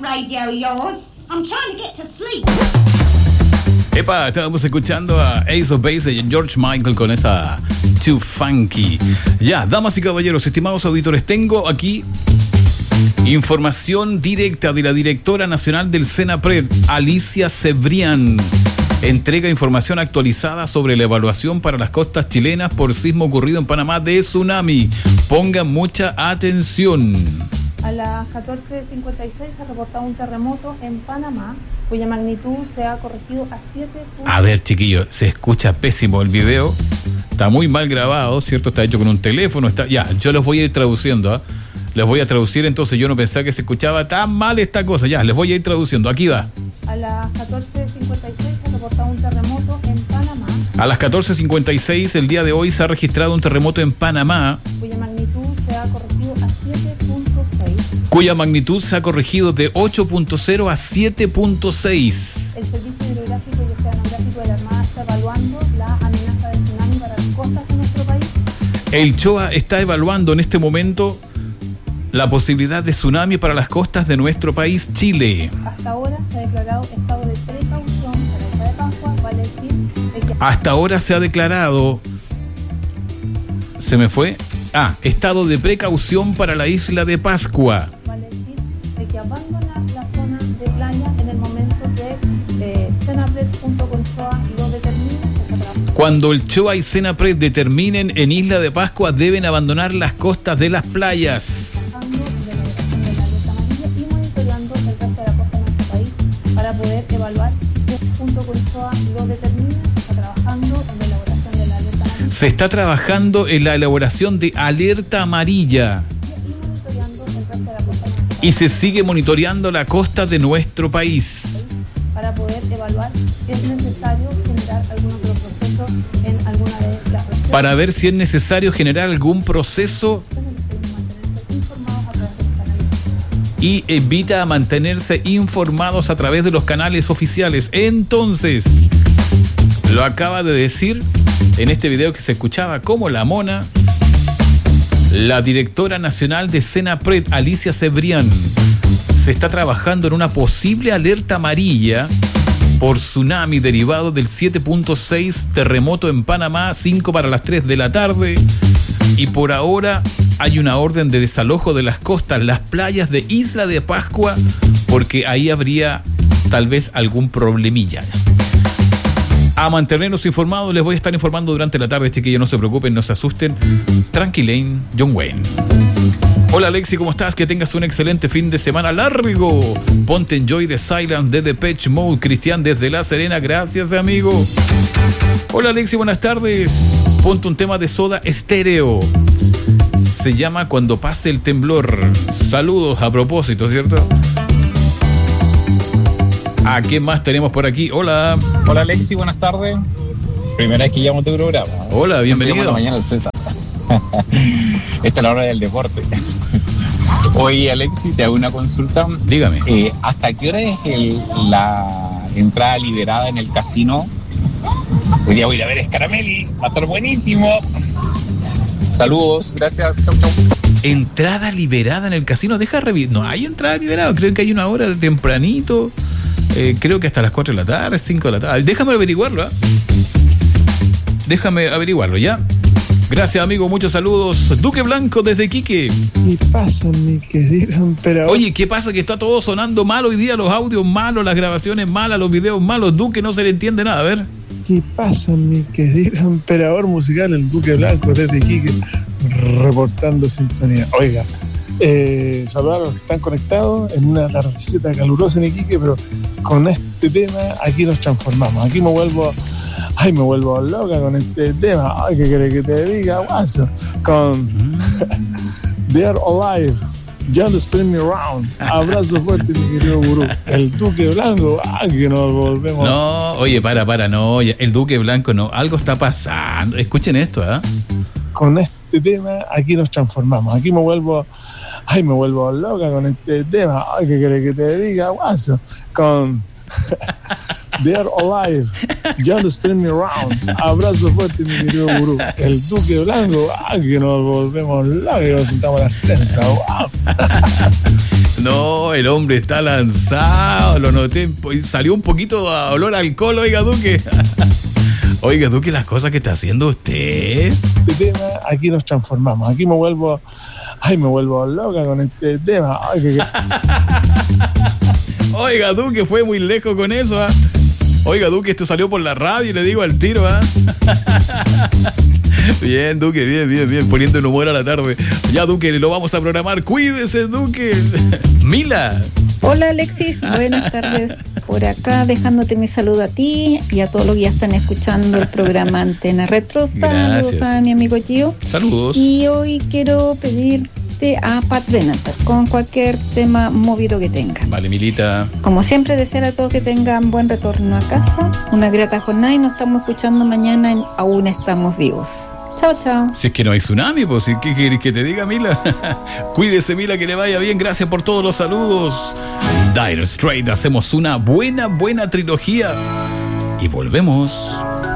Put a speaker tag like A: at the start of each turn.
A: radio of yours. I'm trying to get to sleep.
B: Epa, estábamos escuchando a Ace of Base y George Michael con esa Too Funky. Ya, damas y caballeros, estimados auditores, tengo aquí información directa de la directora nacional del Senapred, Alicia Cebrián. Entrega información actualizada sobre la evaluación para las costas chilenas por sismo ocurrido en Panamá de tsunami. Pongan mucha atención.
C: A las 14:56 se ha reportado un terremoto en Panamá, cuya magnitud se ha corregido a 7.
B: A ver, chiquillos, se escucha pésimo el video. Está muy mal grabado, ¿cierto? Está hecho con un teléfono. Ya, yo los voy a ir traduciendo, ¿eh? Les voy a traducir, entonces yo no pensaba que se escuchaba tan mal esta cosa. Ya, les voy a ir traduciendo. Aquí va.
C: A las 14:56 se ha reportado un terremoto en Panamá.
B: A las 14:56 el día de hoy se ha registrado un terremoto en Panamá,
C: cuya magnitud se ha corregido a 7.6.
B: Cuya magnitud se ha corregido de 8.0 a 7.6.
C: El Servicio Hidrográfico y Oceanográfico de la Armada está evaluando la amenaza de tsunami para las costas de nuestro país.
B: El CHOA está evaluando en este momento la posibilidad de tsunami para las costas de nuestro país, Chile.
C: Hasta ahora se ha declarado estado de precaución para la isla de Pascua, vale decir de que...
B: Hasta ahora se ha declarado... ¿Se me fue? Estado de precaución para la isla de Pascua.
C: Vale decir de que abandonar la zona de playa en el momento que Senapred junto con CHOA lo determine.
B: Cuando el CHOA y Senapred determinen en Isla de Pascua, deben abandonar las costas de las playas.
C: Para poder evaluar si junto con CHOA lo determina, se está trabajando en la elaboración de la alerta amarilla.
B: Se está trabajando en la elaboración de alerta amarilla. Y se sigue monitoreando la costa de nuestro país.
C: Para poder evaluar si es necesario generar algún otro proceso en alguna de las regiones.
B: Para ver si es necesario generar algún proceso. Y evita mantenerse informados a través de los canales oficiales. Entonces, lo acaba de decir en este video que se escuchaba como la mona, la directora nacional de Senapred, Alicia Cebrián. Se está trabajando en una posible alerta amarilla por tsunami derivado del 7.6 terremoto en Panamá, 5 para las 3 de la tarde. Y por ahora hay una orden de desalojo de las costas, las playas de Isla de Pascua, porque ahí habría tal vez algún problemilla. A mantenernos informados, les voy a estar informando durante la tarde, chiquillos, no se preocupen, no se asusten. Tranquilen, John Wayne. Hola Alexi, ¿cómo estás? Que tengas un excelente fin de semana largo. Ponte Enjoy the Silence de Depeche Mode, Cristian desde La Serena, gracias amigo. Hola Alexi, buenas tardes. Ponte un tema de Soda Stereo. Se llama Cuando pase el temblor. Saludos a propósito, ¿cierto? ¿A qué más tenemos por aquí? Hola.
D: Hola Alexi, buenas tardes. Primera vez que llamo a tu programa.
B: Hola, bienvenido.
D: La mañana al César. Esta es la hora del deporte. Oye Alexi, te hago una consulta.
B: Dígame.
D: ¿Hasta qué hora es la entrada liberada en el casino? Hoy día voy a ir a ver Scaramelli. Va a estar buenísimo. Saludos, gracias. Chau, chau.
B: Entrada liberada en el casino. No hay entrada liberada. Creo que hay una hora de tempranito. Creo que hasta las 4 de la tarde, 5 de la tarde. Déjame averiguarlo, ¿eh? Déjame averiguarlo, ¿ya? Gracias, amigo. Muchos saludos. Duque Blanco desde Iquique.
E: ¿Qué pasa, mi querido emperador?
B: Oye, ¿qué pasa? Que está todo sonando mal hoy día. Los audios malos, las grabaciones malas, los videos malos. Duque, no se le entiende nada. A ver.
E: ¿Qué pasa, mi querido emperador musical, el Duque Blanco desde Iquique, reportando sintonía? Oiga, saludar a los que están conectados en una tardecita calurosa en Iquique, pero con este tema aquí nos transformamos. Aquí me vuelvo loca con este tema. Ay, ¿qué querés que te diga, guaso? Con They're Alive, Just Spin Me Around. Abrazo fuerte, mi querido gurú. El Duque Blanco, que nos volvemos.
B: No, oye, para, no. El Duque Blanco, no. Algo está pasando. Escuchen esto, ¿eh?
E: Con este tema aquí nos transformamos. Aquí me vuelvo loca con este tema. Ay, ¿qué querés que te diga, guaso? Con They're Alive, Just Spin Me Around. Abrazo fuerte, mi querido gurú. El Duque Blanco, que nos volvemos locos y nos sentamos las trenzas. Wow.
B: No, el hombre está lanzado, lo noté. Salió un poquito a olor a alcohol, oiga, Duque. Oiga, Duque, las cosas que está haciendo usted.
E: Este tema, aquí nos transformamos. Aquí me vuelvo loca con este tema.
B: Oiga, Duque, fue muy lejos con eso, ¿ah? Oiga, Duque, esto salió por la radio y le digo al tiro, ¿ah? Bien, Duque, bien, poniendo el humor a la tarde. Ya, Duque, lo vamos a programar. Cuídese, Duque. Mila.
F: Hola, Alexis. Buenas tardes. Por acá, dejándote mi saludo a ti y a todos los que ya están escuchando el programa Antena Retro. Saludos a mi amigo Gio.
B: Saludos.
F: Y hoy quiero pedirte a Pat Benatar con cualquier tema movido que tenga.
B: Vale, Milita.
F: Como siempre, desear a todos que tengan buen retorno a casa, una grata jornada y nos estamos escuchando mañana en Aún Estamos Vivos. Chao, chao.
B: Si es que no hay tsunami, pues, ¿qué quieres que te diga, Mila? Cuídese, Mila, que le vaya bien. Gracias por todos los saludos. Dire Straits, hacemos una buena trilogía. Y volvemos.